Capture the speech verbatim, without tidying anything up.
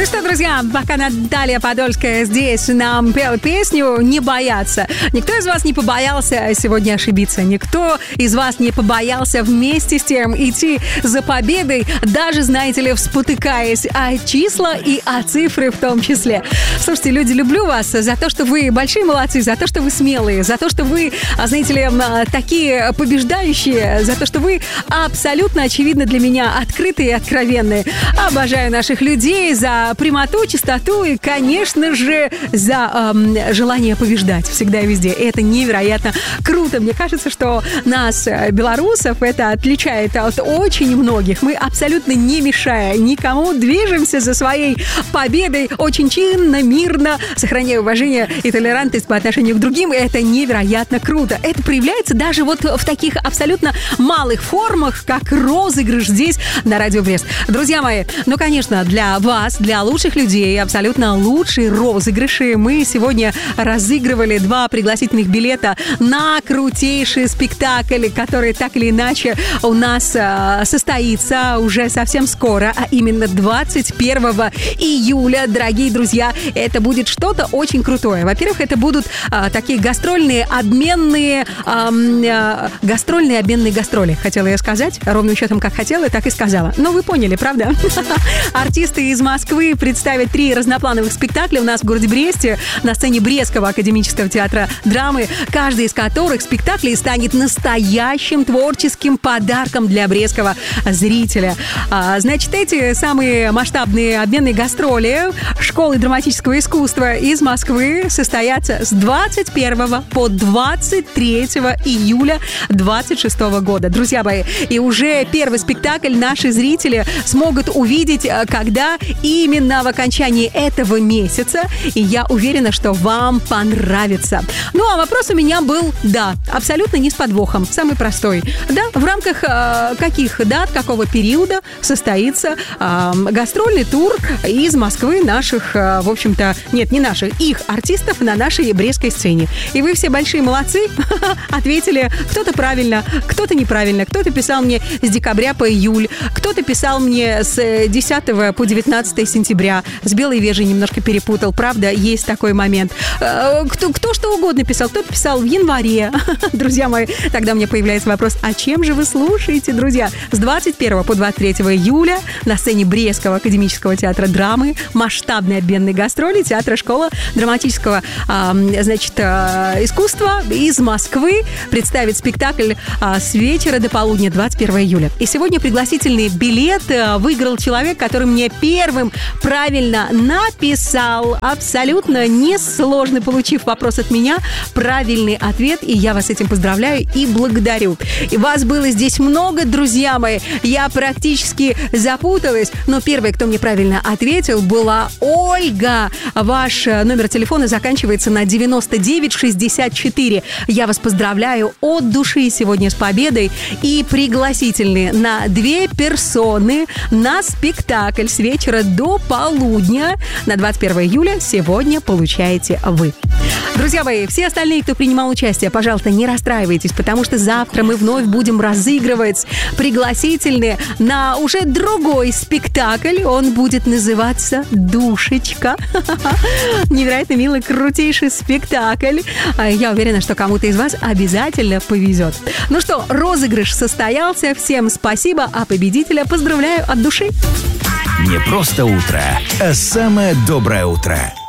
что, друзья, пока Наталья Подольская здесь нам пела песню «Не бояться». Никто из вас не побоялся сегодня ошибиться. Никто из вас не побоялся вместе с тем идти за победой, даже, знаете ли, спотыкаясь о числа и о цифры в том числе. Слушайте, люди, люблю вас за то, что вы большие молодцы, за то, что вы смелые, за то, что вы, знаете ли, такие побеждающие, за то, что вы абсолютно, очевидно, для меня открытые и откровенные. Обожаю наших людей за прямоту, чистоту и, конечно же, за эм, желание побеждать всегда и везде. И это невероятно круто. Мне кажется, что нас, белорусов, это отличает от очень многих. Мы абсолютно не мешая никому движемся за своей победой очень чинно, мирно, сохраняя уважение и толерантность по отношению к другим. И это невероятно круто. Это проявляется даже вот в таких абсолютно малых формах, как розыгрыш здесь на Радио Брест. Друзья мои, ну, конечно, для вас, для лучших людей, абсолютно лучшие розыгрыши. Мы сегодня разыгрывали два пригласительных билета на крутейший спектакль, который так или иначе у нас э, состоится уже совсем скоро, а именно двадцать первого июля, дорогие друзья. Это будет что-то очень крутое. Во-первых, это будут э, такие гастрольные обменные э, э, гастрольные обменные гастроли, хотела я сказать, ровным счетом как хотела, так и сказала. Ну, вы поняли, правда? Артисты из Москвы представят три разноплановых спектакля у нас в городе Бресте на сцене Брестского академического театра драмы, каждый из которых спектаклей станет настоящим творческим подарком для брестского зрителя. А, значит, эти самые масштабные обменные гастроли школы драматического искусства из Москвы состоятся с двадцать первого по двадцать третьего июля двадцать шестого года. Друзья мои, и уже первый спектакль наши зрители смогут увидеть, когда именно в окончании этого месяца, и я уверена, что вам понравится. Ну, а вопрос у меня был, да, абсолютно не с подвохом, самый простой. Да, в рамках э, каких дат, какого периода состоится э, гастрольный тур из Москвы наших, э, в общем-то, нет, не наших, их артистов на нашей брестской сцене. И вы все большие молодцы, ответили кто-то правильно, кто-то неправильно, кто-то писал мне с декабря по июль, кто-то писал мне с десятого по девятнадцатое сентября, с белой вежей немножко перепутал, правда, есть такой момент. Кто, кто что угодно писал, кто-то писал в январе. Друзья мои, тогда у меня появляется вопрос, а чем же вы слушаете, друзья? С двадцать первого по двадцать третьего июля на сцене Брестского академического театра драмы масштабные обменные гастроли театра школа драматического э, значит, э, искусства из Москвы представит спектакль э, с вечера до полудня двадцать первого июля. И сегодня пригласительный билет э, выиграл человек, который мне первым правильно написал, абсолютно несложно получив вопрос от меня, правильный ответ, и я вас с этим поздравляю и благодарю. И вас было здесь много, друзья мои, я практически запуталась, но первой, кто мне правильно ответил, была Ольга. Ваш номер телефона заканчивается на девяносто девять шестьдесят четыре. Я вас поздравляю от души сегодня с победой, и пригласительные на две персоны на спектакль с вечера до полудня на двадцать первого июля сегодня получаете вы. Друзья мои, все остальные, кто принимал участие, пожалуйста, не расстраивайтесь, потому что завтра мы вновь будем разыгрывать пригласительные на уже другой спектакль. Он будет называться «Душечка». Невероятно милый, крутейший спектакль. Я уверена, что кому-то из вас обязательно повезет. Ну что, розыгрыш состоялся. Всем спасибо, а победителя поздравляю от души. Не просто утро, а самое доброе утро.